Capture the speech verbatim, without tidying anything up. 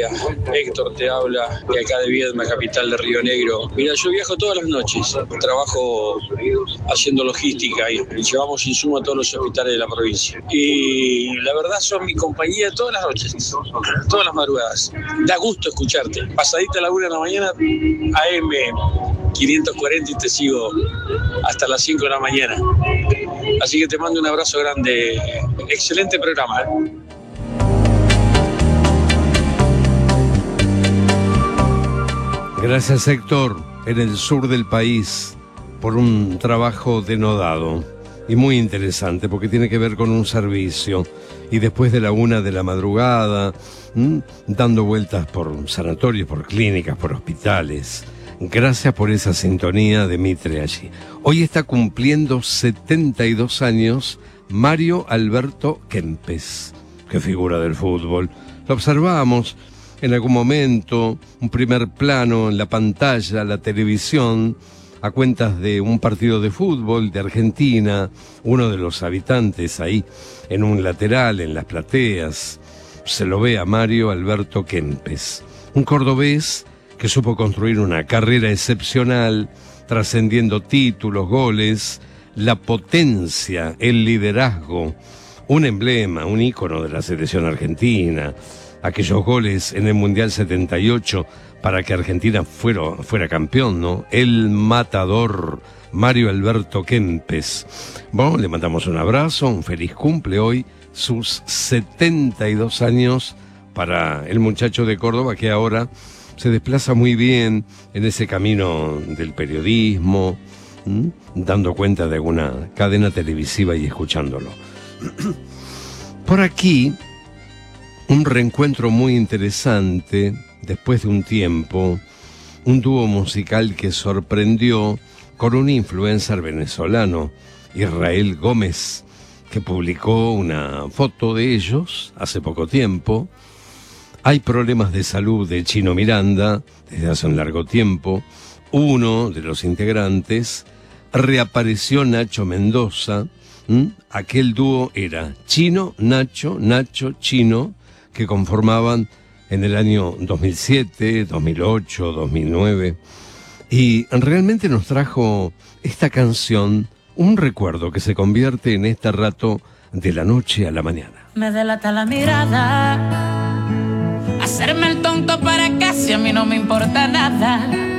día. Héctor te habla de acá de Viedma, capital de Río Negro. Mira, yo viajo todas las noches, trabajo haciendo logística y llevamos insumos a todos los hospitales de la provincia. Y la verdad son mi compañía todas las noches, todas las madrugadas. Da gusto escucharte. Pasadita a la una de la mañana, A M quinientos cuarenta y te sigo hasta las cinco de la mañana. Así que te mando un abrazo grande. Excelente programa, ¿eh? Gracias, Héctor, en el sur del país, por un trabajo denodado y muy interesante, porque tiene que ver con un servicio. Y después de la una de la madrugada, ¿m? dando vueltas por sanatorios, por clínicas, por hospitales. Gracias por esa sintonía de Mitre allí. Hoy está cumpliendo setenta y dos años Mario Alberto Kempes, que figura del fútbol. Lo observamos en algún momento, un primer plano en la pantalla, la televisión, a cuentas de un partido de fútbol de Argentina, uno de los habitantes ahí, en un lateral, en las plateas. Se lo ve a Mario Alberto Kempes, un cordobés que supo construir una carrera excepcional, trascendiendo títulos, goles, la potencia, el liderazgo, un emblema, un ícono de la selección argentina. Aquellos goles en el Mundial setenta y ocho para que Argentina fuera, fuera campeón, ¿no? El matador Mario Alberto Kempes. Bueno, le mandamos un abrazo, un feliz cumple hoy, sus setenta y dos años para el muchacho de Córdoba que ahora se desplaza muy bien en ese camino del periodismo, ¿m? dando cuenta de alguna cadena televisiva y escuchándolo. Por aquí, un reencuentro muy interesante, después de un tiempo, un dúo musical que sorprendió con un influencer venezolano, Israel Gómez, que publicó una foto de ellos hace poco tiempo. Hay problemas de salud de Chino Miranda desde hace un largo tiempo. Uno de los integrantes, reapareció Nacho Mendoza. ¿Mm? Aquel dúo era Chino, Nacho, Nacho, Chino, que conformaban en el año dos mil siete, dos mil ocho, dos mil nueve. Y realmente nos trajo esta canción, un recuerdo que se convierte en este rato de la noche a la mañana. Me delata la mirada, hacerme el tonto para casi a mí no me importa nada.